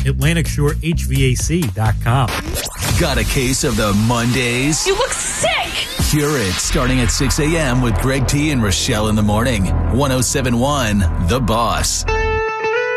AtlanticShoreHVAC.com. Got a case of the Mondays? You look sick! Cure it starting at 6 a.m. with Greg T and Rochelle in the morning. 107.1 The Boss.